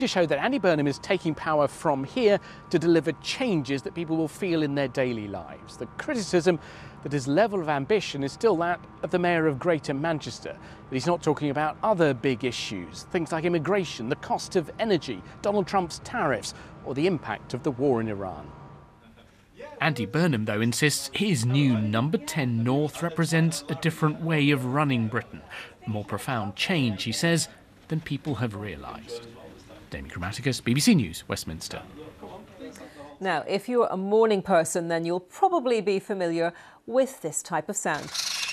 To show that Andy Burnham is taking power from here to deliver changes that people will feel in their daily lives. The criticism that his level of ambition is still that of the Mayor of Greater Manchester, that he's not talking about other big issues, things like immigration, the cost of energy, Donald Trump's tariffs, or the impact of the war in Iran. Andy Burnham, though, insists his new number 10 North represents a different way of running Britain, a more profound change, he says, than people have realised. Damien Grammaticus, BBC News, Westminster. Now, if you're a morning person, then you'll probably be familiar with this type of sound.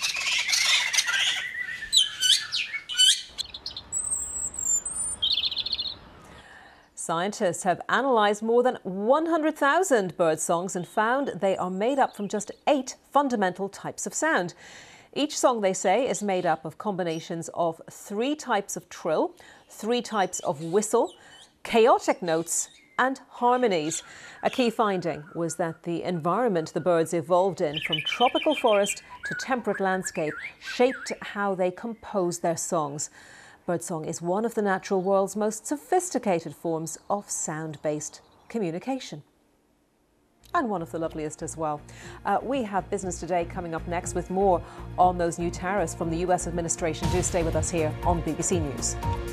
Scientists have analysed more than 100,000 bird songs and found they are made up from just 8 fundamental types of sound. Each song, they say, is made up of combinations of 3 types of trill, 3 types of whistle, chaotic notes and harmonies. A key finding was that the environment the birds evolved in, from tropical forest to temperate landscape, shaped how they composed their songs. Birdsong is one of the natural world's most sophisticated forms of sound-based communication. And one of the loveliest as well. We have Business Today coming up next with more on those new tariffs from the US administration. Do stay with us here on BBC News.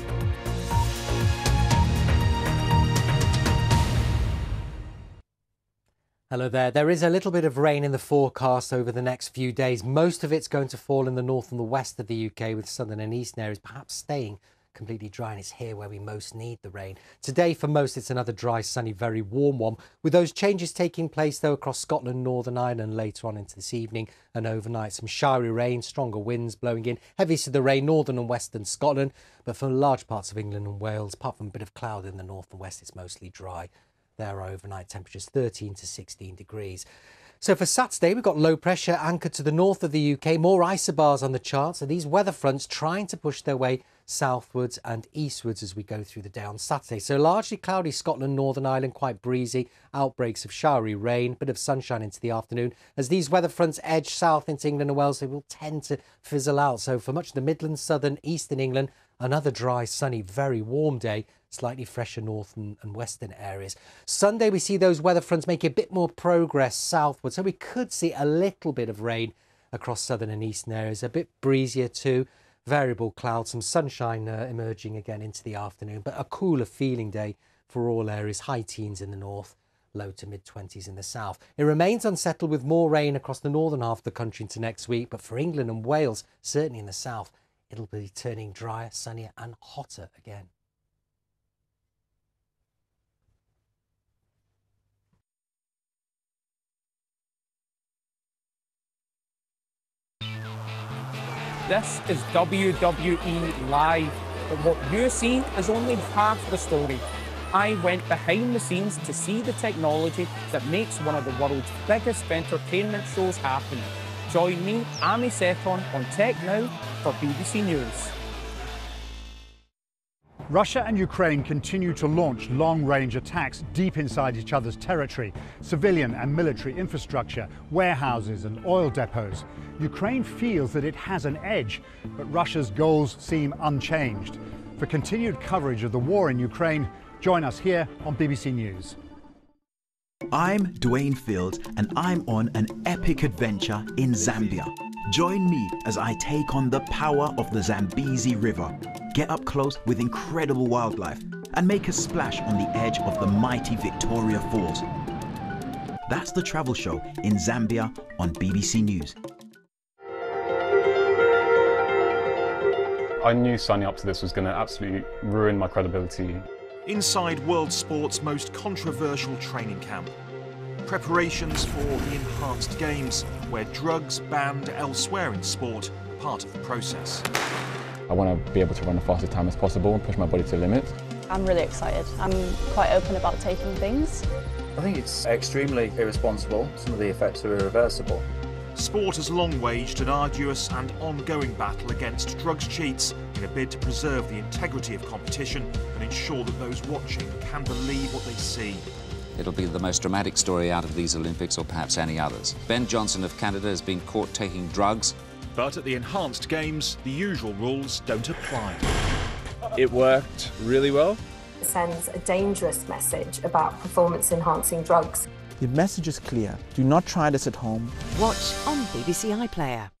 Hello there. There is a little bit of rain in the forecast over the next few days. Most of it's going to fall in the north and the west of the UK, with southern and eastern areas perhaps staying completely dry, and it's here where we most need the rain. Today, for most, it's another dry, sunny, very warm one, with those changes taking place, though, across Scotland, Northern Ireland later on into this evening and overnight. Some showery rain, stronger winds blowing in, heavy to the rain, northern and western Scotland, but for large parts of England and Wales, apart from a bit of cloud in the north and west, it's mostly dry. There are overnight temperatures 13 to 16 degrees. So for Saturday, we've got low pressure anchored to the north of the UK, more isobars on the charts, and these weather fronts trying to push their way southwards and eastwards as we go through the day on Saturday. So largely cloudy Scotland, Northern Ireland, quite breezy, outbreaks of showery rain, bit of sunshine into the afternoon. As these weather fronts edge south into England and Wales, they will tend to fizzle out. So for much of the Midlands, southern, eastern England, another dry, sunny, very warm day, slightly fresher north and western areas. Sunday, we see those weather fronts making a bit more progress southward, so we could see a little bit of rain across southern and eastern areas, a bit breezier too, variable clouds, some sunshine emerging again into the afternoon, but a cooler feeling day for all areas, high teens in the north, low to mid-20s in the south. It remains unsettled with more rain across the northern half of the country into next week, but for England and Wales, certainly in the south, it'll be turning drier, sunnier and hotter again. This is WWE Live, but what you're seeing is only half the story. I went behind the scenes to see the technology that makes one of the world's biggest entertainment shows happen. Join me, Amy Seton, on Tech Now for BBC News. Russia and Ukraine continue to launch long-range attacks deep inside each other's territory, civilian and military infrastructure, warehouses and oil depots. Ukraine feels that it has an edge, but Russia's goals seem unchanged. For continued coverage of the war in Ukraine, join us here on BBC News. I'm Dwayne Field and I'm on an epic adventure in Zambia. Join me as I take on the power of the Zambezi River, get up close with incredible wildlife and make a splash on the edge of the mighty Victoria Falls. That's the travel show in Zambia on BBC News. I knew signing up to this was going to absolutely ruin my credibility. Inside world sport's most controversial training camp. Preparations for the Enhanced Games, where drugs banned elsewhere in sport are part of the process. I want to be able to run the fastest time as possible and push my body to the limit. I'm really excited. I'm quite open about taking things. I think it's extremely irresponsible. Some of the effects are irreversible. Sport has long waged an arduous and ongoing battle against drugs cheats in a bid to preserve the integrity of competition and ensure that those watching can believe what they see. It'll be the most dramatic story out of these Olympics or perhaps any others. Ben Johnson of Canada has been caught taking drugs. But at the Enhanced Games, the usual rules don't apply. It worked really well. sends a dangerous message about performance-enhancing drugs. The message is clear. Do not try this at home. Watch on BBC iPlayer.